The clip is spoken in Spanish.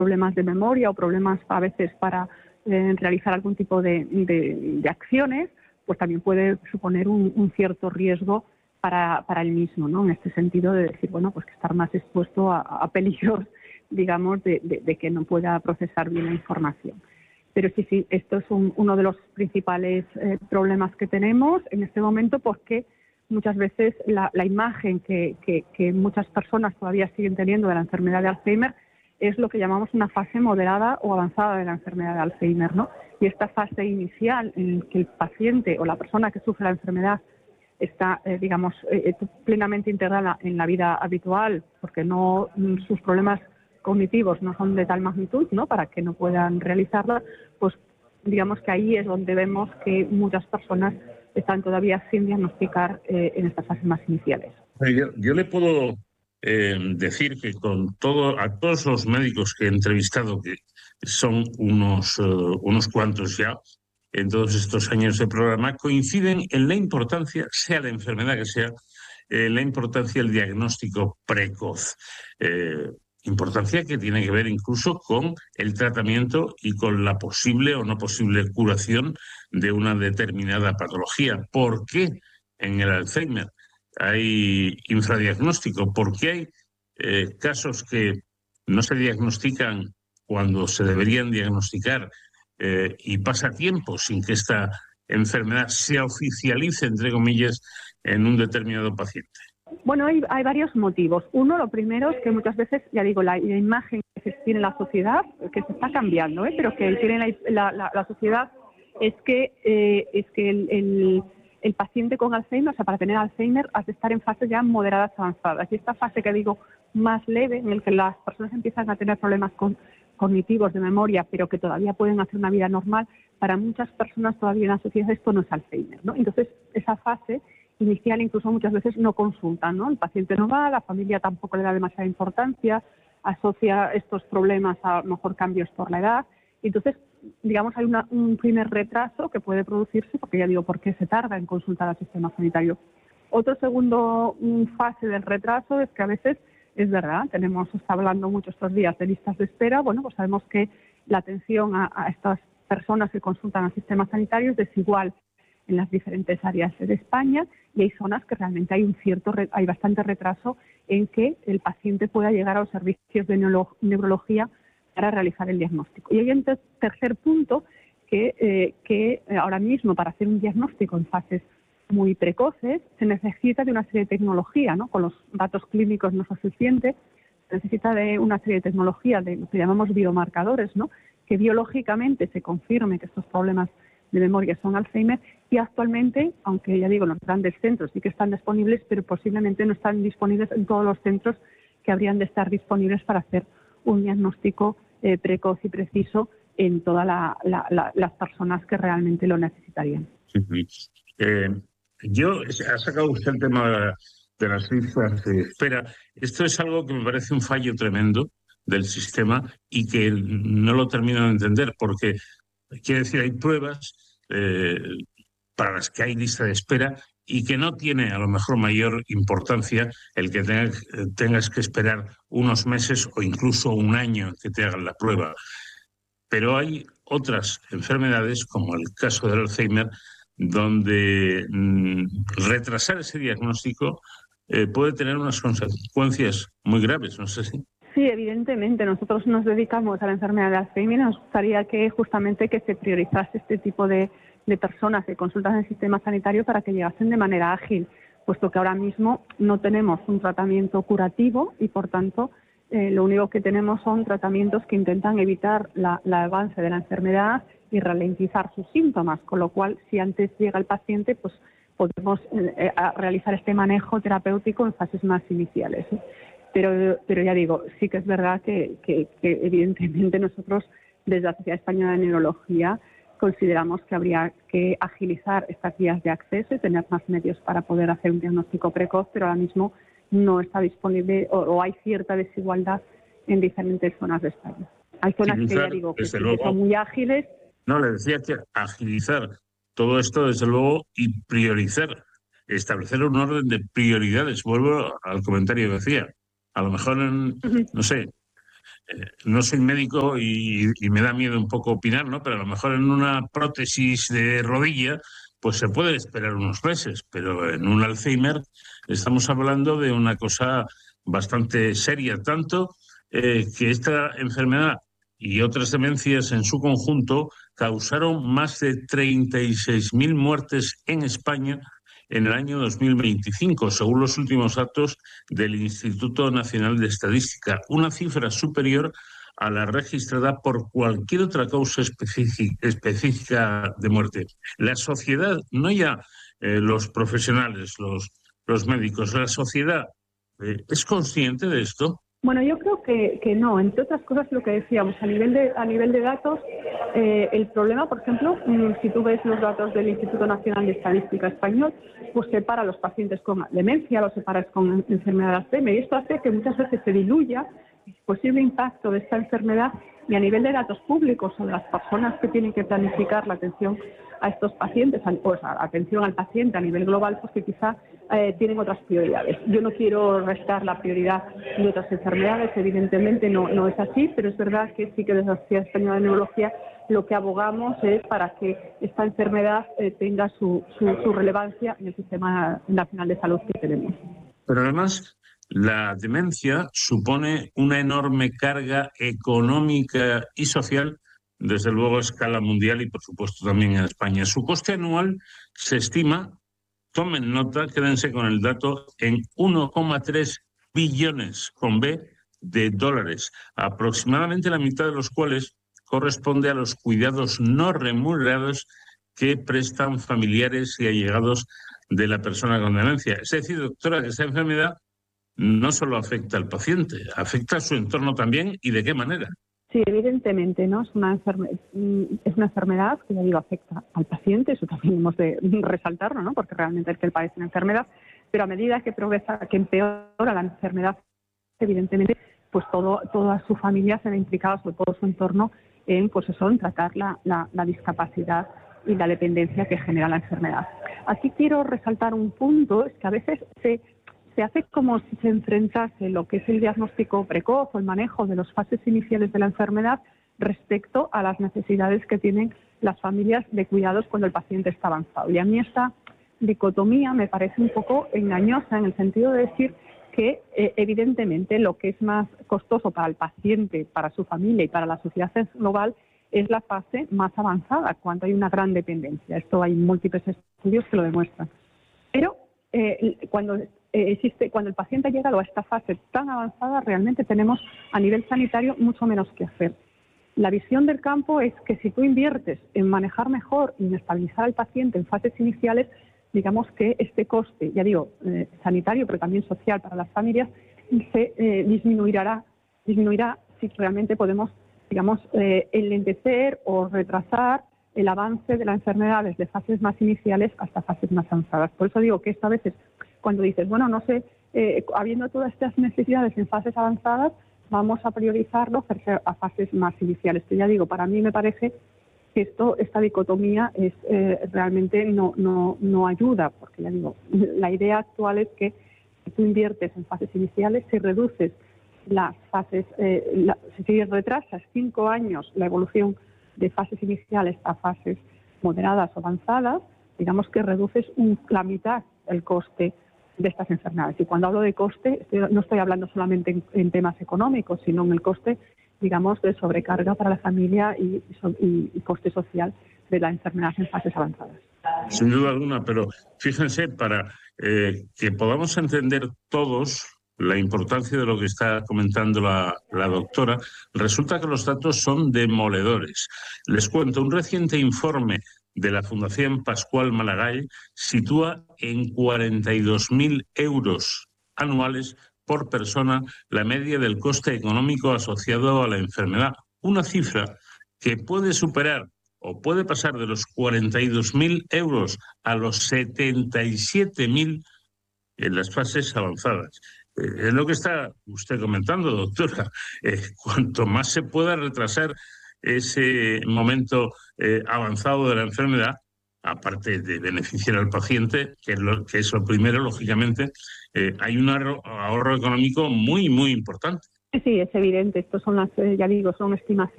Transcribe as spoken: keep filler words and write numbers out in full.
problemas de memoria o problemas a veces para eh, realizar algún tipo de, de, de acciones, pues también puede suponer un, un cierto riesgo para, para él mismo, ¿no? En este sentido de decir, bueno, pues que estar más expuesto a, a peligros, digamos, de, de, de que no pueda procesar bien la información. Pero sí, sí, esto es un, uno de los principales eh, problemas que tenemos en este momento, porque muchas veces la, la imagen que, que, que muchas personas todavía siguen teniendo de la enfermedad de Alzheimer es lo que llamamos una fase moderada o avanzada de la enfermedad de Alzheimer, ¿no? Y esta fase inicial en la que el paciente o la persona que sufre la enfermedad está, eh, digamos, eh, plenamente integrada en la vida habitual, porque no sus problemas cognitivos no son de tal magnitud, ¿no?, para que no puedan realizarla, pues digamos que ahí es donde vemos que muchas personas están todavía sin diagnosticar eh, en estas fases más iniciales. Yo, yo le puedo eh, decir que con todo a todos los médicos que he entrevistado, que son unos, uh, unos cuantos ya, en todos estos años de programa, coinciden en la importancia, sea la enfermedad que sea, eh, la importancia del diagnóstico precoz. Eh, Importancia que tiene que ver incluso con el tratamiento y con la posible o no posible curación de una determinada patología. ¿Por qué en el Alzheimer hay infradiagnóstico? ¿Por qué hay eh, casos que no se diagnostican cuando se deberían diagnosticar eh, y pasa tiempo sin que esta enfermedad se oficialice, entre comillas, en un determinado paciente? Bueno, hay, hay varios motivos. Uno, lo primero es que muchas veces, ya digo, la, la imagen que se tiene en la sociedad, que se está cambiando, ¿eh? pero que tiene la, la, la, la sociedad es que eh, es que el, el, el paciente con Alzheimer, o sea, para tener Alzheimer, has de estar en fases ya moderadas avanzadas. Y esta fase que digo más leve, en la que las personas empiezan a tener problemas con, cognitivos de memoria, pero que todavía pueden hacer una vida normal, para muchas personas todavía en la sociedad esto no es Alzheimer, ¿no? Entonces, esa fase inicial incluso muchas veces no consultan, ¿no? El paciente no va, la familia tampoco le da demasiada importancia, asocia estos problemas a, a lo mejor cambios por la edad. Entonces, digamos, hay una, un primer retraso que puede producirse, porque ya digo, ¿por qué se tarda en consultar al sistema sanitario? Otro segundo fase del retraso es que a veces, es verdad, tenemos, se está hablando mucho estos días de listas de espera, bueno, pues sabemos que la atención a, a estas personas que consultan al sistema sanitario es desigual en las diferentes áreas de España, y hay zonas que realmente hay un cierto, hay bastante retraso en que el paciente pueda llegar a los servicios de neuro, neurología para realizar el diagnóstico. Y hay un tercer punto que, eh, que ahora mismo para hacer un diagnóstico en fases muy precoces se necesita de una serie de tecnología, ¿no? Con los datos clínicos no es suficiente, se necesita de una serie de tecnología de lo que llamamos biomarcadores, ¿no? Que biológicamente se confirme que estos problemas de memoria son Alzheimer, y actualmente, aunque ya digo, los grandes centros sí que están disponibles, pero posiblemente no están disponibles en todos los centros que habrían de estar disponibles para hacer un diagnóstico eh, precoz y preciso en todas la, la, la, las personas que realmente lo necesitarían. Sí, sí. Eh, yo, ha sacado usted el tema de las listas de espera. Esto es algo que me parece un fallo tremendo del sistema y que no lo termino de entender, porque quiere decir, hay pruebas eh, para las que hay lista de espera y que no tiene a lo mejor mayor importancia el que tengas, tengas que esperar unos meses o incluso un año en que te hagan la prueba. Pero hay otras enfermedades, como el caso del Alzheimer, donde mmm, retrasar ese diagnóstico eh, puede tener unas consecuencias muy graves, no sé si. Sí, evidentemente. Nosotros nos dedicamos a la enfermedad de Alzheimer y nos gustaría que justamente que se priorizase este tipo de, de personas que consultan el sistema sanitario para que llegasen de manera ágil, puesto que ahora mismo no tenemos un tratamiento curativo y, por tanto, eh, lo único que tenemos son tratamientos que intentan evitar la, la avance de la enfermedad y ralentizar sus síntomas, con lo cual, si antes llega el paciente, pues podemos eh, realizar este manejo terapéutico en fases más iniciales, ¿eh? Pero, pero ya digo, sí que es verdad que, que, que evidentemente nosotros desde la Sociedad Española de Neurología consideramos que habría que agilizar estas vías de acceso y tener más medios para poder hacer un diagnóstico precoz, pero ahora mismo no está disponible o, o hay cierta desigualdad en diferentes zonas de España. Hay zonas agilizar, que ya digo que sí luego, son muy ágiles. No, le decía que agilizar todo esto desde luego y priorizar, establecer un orden de prioridades. Vuelvo al comentario que decía. A lo mejor, en, no sé, eh, no soy médico y, y me da miedo un poco opinar, ¿no? Pero a lo mejor en una prótesis de rodilla, pues se puede esperar unos meses, pero en un Alzheimer estamos hablando de una cosa bastante seria, tanto eh, que esta enfermedad y otras demencias en su conjunto causaron más de treinta y seis mil muertes en España en el año dos mil veinticinco, según los últimos datos del Instituto Nacional de Estadística, una cifra superior a la registrada por cualquier otra causa específica de muerte. La sociedad, no ya eh, los profesionales, los, los médicos, la sociedad eh, ¿es consciente de esto? Bueno, yo creo que, que no. Entre otras cosas, lo que decíamos, a nivel de, a nivel de datos, eh, el problema, por ejemplo, si tú ves los datos del Instituto Nacional de Estadística Español, pues separa a los pacientes con demencia, los separas con enfermedad de Alzheimer, y esto hace que muchas veces se diluya el posible impacto de esta enfermedad, y a nivel de datos públicos o de las personas que tienen que planificar la atención a estos pacientes, pues atención al paciente a nivel global, pues que quizá eh, tienen otras prioridades. Yo no quiero restar la prioridad de otras enfermedades, evidentemente no, no es así, pero es verdad que sí que desde la Sociedad Española de Neurología lo que abogamos es para que esta enfermedad eh, tenga su, su, su relevancia en el Sistema Nacional de Salud que tenemos. Pero además, la demencia supone una enorme carga económica y social, desde luego a escala mundial y por supuesto también en España. Su coste anual se estima, tomen nota, quédense con el dato, en uno coma tres billones con B de dólares, aproximadamente la mitad de los cuales corresponde a los cuidados no remunerados que prestan familiares y allegados de la persona con demencia. Es decir, doctora, que esta enfermedad no solo afecta al paciente, afecta a su entorno también, ¿y de qué manera? Sí, evidentemente, ¿no? Es una, enferme- es una enfermedad que, ya digo, afecta al paciente, eso también hemos de resaltarlo, ¿no? Porque realmente es que él padece una enfermedad, pero a medida que progresa, que empeora la enfermedad, evidentemente, pues todo, toda su familia se ve implicada, sobre todo su entorno, en, pues eso, en tratar la, la, la discapacidad y la dependencia que genera la enfermedad. Aquí quiero resaltar un punto, es que a veces se... se hace como si se enfrentase lo que es el diagnóstico precoz o el manejo de las fases iniciales de la enfermedad respecto a las necesidades que tienen las familias de cuidados cuando el paciente está avanzado. Y a mí esta dicotomía me parece un poco engañosa en el sentido de decir que eh, evidentemente lo que es más costoso para el paciente, para su familia y para la sociedad global es la fase más avanzada, cuando hay una gran dependencia. Esto hay múltiples estudios que lo demuestran. Pero eh, cuando Eh, existe, cuando el paciente ha llegado a esta fase tan avanzada, realmente tenemos a nivel sanitario mucho menos que hacer. La visión del campo es que si tú inviertes en manejar mejor y en estabilizar al paciente en fases iniciales, digamos que este coste, ya digo, eh, sanitario, pero también social para las familias, se eh, disminuirá, disminuirá si realmente podemos, digamos, eh, enlentecer o retrasar el avance de la enfermedad desde fases más iniciales hasta fases más avanzadas. Por eso digo que esto a veces, cuando dices, bueno, no sé, eh, habiendo todas estas necesidades en fases avanzadas, vamos a priorizarlo a fases más iniciales. Que ya digo, para mí me parece que esto, esta dicotomía es eh, realmente no, no, no ayuda, porque ya digo, la idea actual es que si tú inviertes en fases iniciales, si reduces las fases, eh, la, si retrasas cinco años la evolución de fases iniciales a fases moderadas o avanzadas, digamos que reduces un, la mitad el coste de estas enfermedades. Y cuando hablo de coste, estoy, no estoy hablando solamente en, en temas económicos, sino en el coste, digamos, de sobrecarga para la familia y, y, y coste social de la enfermedad en fases avanzadas. Sin duda alguna, pero fíjense, para eh, que podamos entender todos la importancia de lo que está comentando la, la doctora, resulta que los datos son demoledores. Les cuento, un reciente informe de la Fundación Pascual Maragall sitúa en cuarenta y dos mil euros anuales por persona la media del coste económico asociado a la enfermedad. Una cifra que puede superar o puede pasar de los cuarenta y dos mil euros a los setenta y siete mil en las fases avanzadas. Eh, es lo que está usted comentando, doctora. Eh, cuanto más se pueda retrasar ese momento eh, avanzado de la enfermedad, aparte de beneficiar al paciente, que es lo, que es lo primero, lógicamente, eh, hay un ahorro, ahorro económico muy, muy importante. Sí, es evidente. Estos son las, ya digo, son estimaciones.